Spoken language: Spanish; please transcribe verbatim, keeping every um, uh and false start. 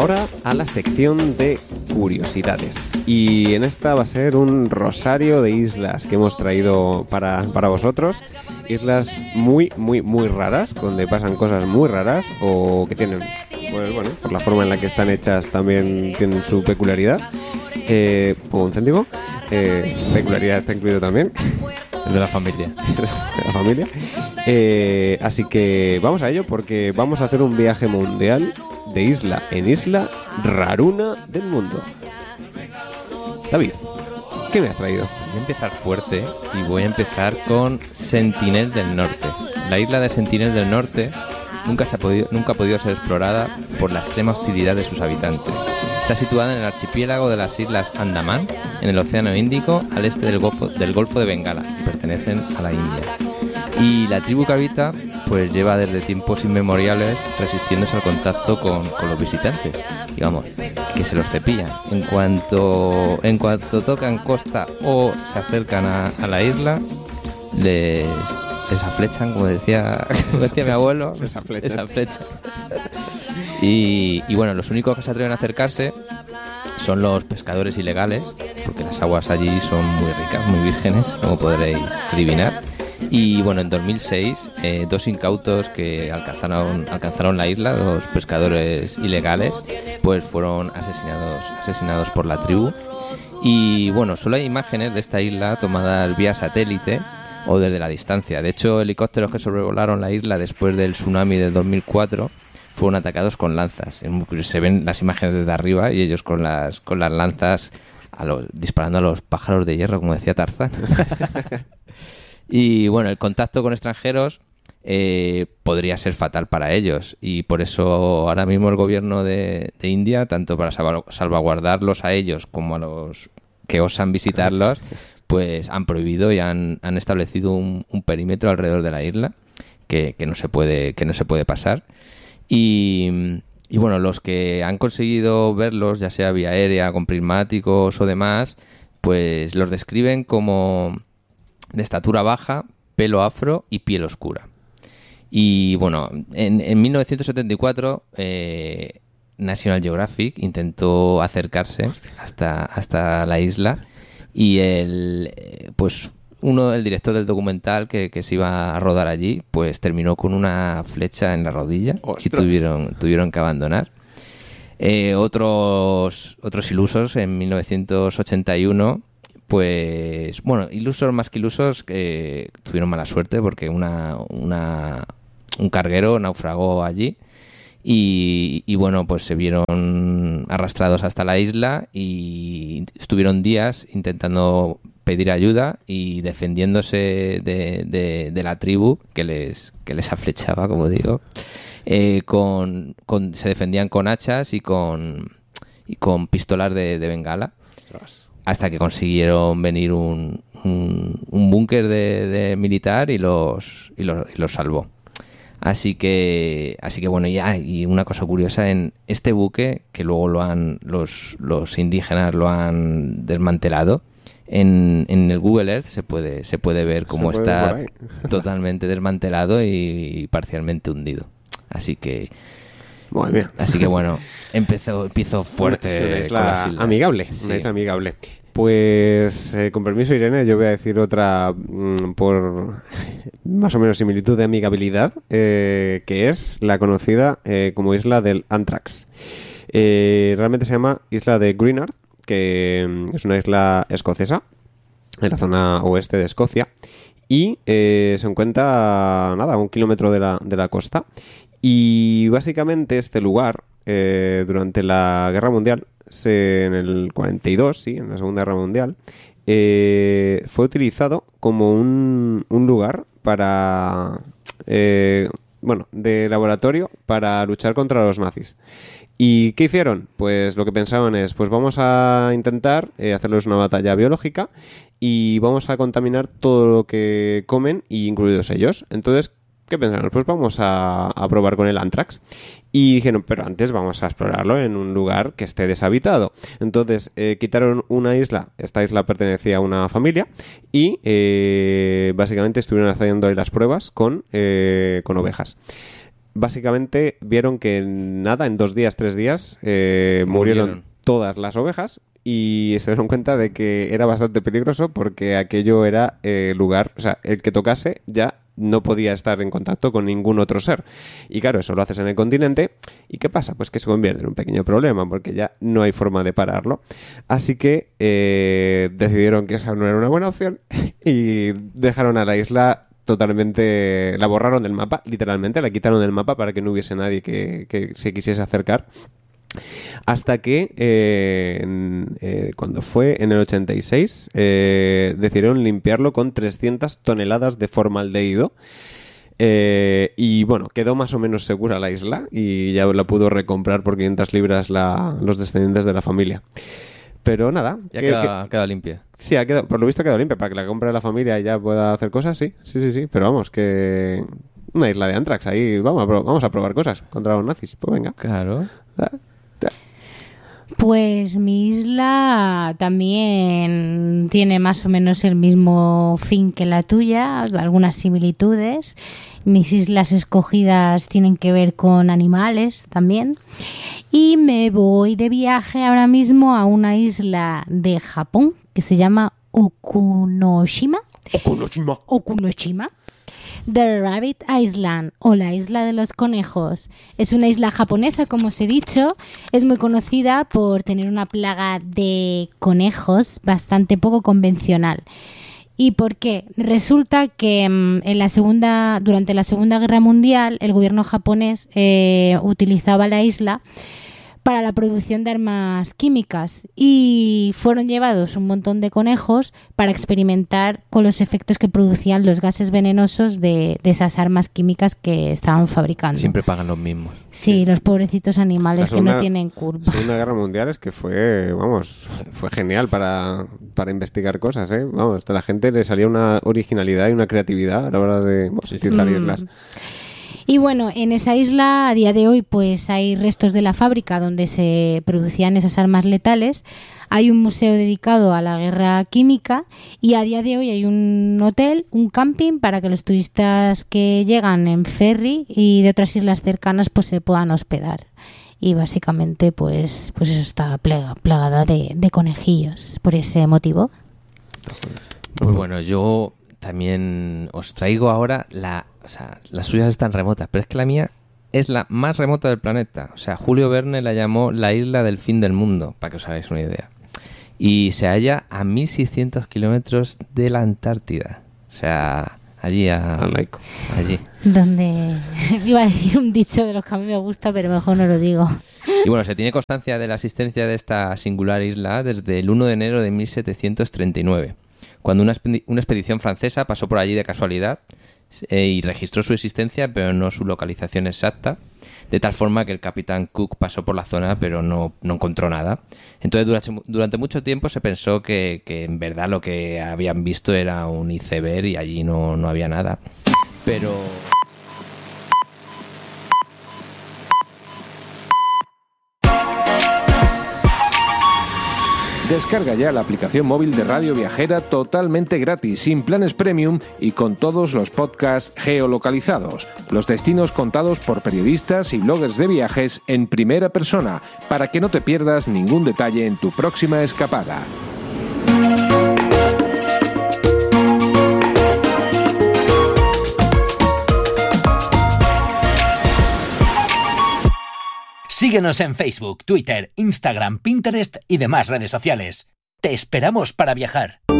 ahora a la sección de curiosidades. Y en esta va a ser un rosario de islas que hemos traído para, para vosotros. Islas muy, muy, muy raras, donde pasan cosas muy raras o que tienen, pues bueno, por la forma en la que están hechas también tienen su peculiaridad. Eh, pongo un céntimo. Eh, peculiaridad está incluido también. Es de la familia. de la familia. Eh, así que vamos a ello porque vamos a hacer un viaje mundial de isla en isla raruna del mundo. David, ¿qué me has traído? Voy a empezar fuerte y voy a empezar con Sentinel del Norte. La isla de Sentinel del Norte nunca, se ha podido, nunca ha podido ser explorada por la extrema hostilidad de sus habitantes. Está situada en el archipiélago de las Islas Andamán, en el Océano Índico, al este del Golfo, del Golfo de Bengala, y pertenecen a la India. Y la tribu que habita pues lleva desde tiempos inmemoriales resistiéndose al contacto con, con los visitantes, digamos, que se los cepillan. En cuanto, en cuanto tocan costa o se acercan a, a la isla, les, les aflechan, como decía, como decía mi abuelo, les aflechan. Les aflechan. Y, y bueno, los únicos que se atreven a acercarse son los pescadores ilegales, porque las aguas allí son muy ricas, muy vírgenes, como podréis adivinar. Y bueno, en dos mil seis, eh, dos incautos que alcanzaron, alcanzaron la isla, dos pescadores ilegales, pues fueron asesinados, asesinados por la tribu. Y bueno, solo hay imágenes de esta isla tomadas vía satélite o desde la distancia. De hecho, helicópteros que sobrevolaron la isla después del tsunami del dos mil cuatro fueron atacados con lanzas. Se ven las imágenes desde arriba y ellos con las, con las lanzas a los, disparando a los pájaros de hierro, como decía Tarzán. Y bueno, el contacto con extranjeros eh, podría ser fatal para ellos, y por eso ahora mismo el gobierno de, de India, tanto para salvaguardarlos a ellos como a los que osan visitarlos, pues han prohibido y han, han establecido un, un perímetro alrededor de la isla que, que no se puede, que no se puede pasar. Y, y bueno, los que han conseguido verlos, ya sea vía aérea, con prismáticos o demás, pues los describen como de estatura baja, pelo afro y piel oscura. Y bueno, en, en mil novecientos setenta y cuatro eh, National Geographic intentó acercarse hasta, hasta la isla, y el pues uno el director del documental que, que se iba a rodar allí, pues terminó con una flecha en la rodilla. ¡Ostras! Y tuvieron, tuvieron que abandonar. Eh, otros, otros ilusos en mil novecientos ochenta y uno, pues bueno, ilusos más que ilusos, que tuvieron mala suerte porque una, una un carguero naufragó allí y, y bueno, pues se vieron arrastrados hasta la isla y estuvieron días intentando pedir ayuda y defendiéndose de, de, de la tribu que les, que les aflechaba, como digo. Eh, con, con se defendían con hachas y con, y con pistolas de, de bengala. Ostras. Hasta que consiguieron venir un, un, un búnker de, de militar y los, y los y los salvó. Así que así que bueno, ya, y una cosa curiosa, en este buque, que luego lo han los, los indígenas lo han desmantelado, en, en el Google Earth se puede se puede ver cómo puede está totalmente desmantelado y, y parcialmente hundido. Así que Muy bien. Así que bueno, empezó, empiezo fuerte. Es una isla amigable, sí. Una isla amigable. Pues eh, con permiso, Irene, yo voy a decir otra mmm, por más o menos similitud de amigabilidad, eh, que es la conocida eh, como isla del Anthrax. Eh, realmente se llama isla de Greenard, que es una isla escocesa en la zona oeste de Escocia, y eh, se encuentra nada, a un kilómetro de la, de la costa. Y básicamente este lugar, eh, durante la Guerra Mundial, se, en el cuarenta y dos, sí, en la Segunda Guerra Mundial, eh, fue utilizado como un, un lugar para, eh, bueno, de laboratorio para luchar contra los nazis. ¿Y qué hicieron? Pues lo que pensaban es, pues vamos a intentar eh, hacerles una batalla biológica y vamos a contaminar todo lo que comen, y incluidos ellos. Entonces, ¿qué pensaron? Pues vamos a, a probar con el Anthrax. Y dijeron, pero antes vamos a explorarlo en un lugar que esté deshabitado. Entonces eh, quitaron una isla. Esta isla pertenecía a una familia y eh, básicamente estuvieron haciendo ahí las pruebas con, eh, con ovejas. básicamente vieron que nada, en dos días, tres días, eh, murieron. murieron todas las ovejas y se dieron cuenta de que era bastante peligroso porque aquello era eh, lugar, o sea, el que tocase ya no podía estar en contacto con ningún otro ser. Y claro, eso lo haces en el continente. ¿Y qué pasa? Pues que se convierte en un pequeño problema porque ya no hay forma de pararlo. Así que eh, decidieron que esa no era una buena opción y dejaron a la isla totalmente... La borraron del mapa, literalmente, la quitaron del mapa para que no hubiese nadie que, que se quisiese acercar. Hasta que, eh, en, eh, cuando fue en el ochenta y seis, eh, decidieron limpiarlo con trescientas toneladas de formaldehído. Eh, y bueno, quedó más o menos segura la isla y ya la pudo recomprar por quinientas libras la, los descendientes de la familia. Pero nada. Ya que, queda, que, queda limpia. Sí, ha quedado, por lo visto ha quedado limpia para que la compre la familia y ya pueda hacer cosas, sí. Sí, sí, sí. Pero vamos, que... Una isla de Anthrax, ahí vamos a, pro- vamos a probar cosas contra los nazis. Pues venga. Claro. ¿Ah? Pues mi isla también tiene más o menos el mismo fin que la tuya, algunas similitudes. Mis islas escogidas tienen que ver con animales también. Y me voy de viaje ahora mismo a una isla de Japón que se llama Okunoshima. Okunoshima. Okunoshima. The Rabbit Island o la isla de los conejos. Es una isla japonesa, como os he dicho. Es muy conocida por tener una plaga de conejos bastante poco convencional. ¿Y por qué? Resulta que en la segunda, durante la Segunda Guerra Mundial el gobierno japonés eh, utilizaba la isla para la producción de armas químicas y fueron llevados un montón de conejos para experimentar con los efectos que producían los gases venenosos de, de esas armas químicas que estaban fabricando. Siempre pagan los mismos. Sí, sí. Los pobrecitos animales segunda, que no tienen culpa. La Segunda Guerra Mundial es que fue, vamos, fue genial para, para investigar cosas, ¿eh? Vamos, a la gente le salía una originalidad y una creatividad a la hora de utilizar sí. islas. Y bueno, en esa isla a día de hoy pues hay restos de la fábrica donde se producían esas armas letales. Hay un museo dedicado a la guerra química y a día de hoy hay un hotel, un camping para que los turistas que llegan en ferry y de otras islas cercanas pues se puedan hospedar. Y básicamente pues, pues eso está plaga, plagada de, de conejillos por ese motivo. Pues bueno, yo también os traigo ahora la... O sea, las suyas están remotas, pero es que la mía es la más remota del planeta. O sea, Julio Verne la llamó la isla del fin del mundo, para que os hagáis una idea. Y se halla a mil seiscientos kilómetros de la Antártida. O sea, allí a... allí. Donde iba a decir un dicho de los que a mí me gusta, pero mejor no lo digo. Y bueno, se tiene constancia de la existencia de esta singular isla desde el primero de enero de mil setecientos treinta y nueve, cuando una, expedi- una expedición francesa pasó por allí de casualidad eh, y registró su existencia, pero no su localización exacta, de tal forma que el capitán Cook pasó por la zona, pero no, no encontró nada. Entonces, durante, durante mucho tiempo se pensó que, que en verdad lo que habían visto era un iceberg y allí no, no había nada. Pero... Descarga ya la aplicación móvil de Radio Viajera totalmente gratis, sin planes premium y con todos los podcasts geolocalizados. Los destinos contados por periodistas y bloggers de viajes en primera persona, para que no te pierdas ningún detalle en tu próxima escapada. Síguenos en Facebook, Twitter, Instagram, Pinterest y demás redes sociales. ¡Te esperamos para viajar!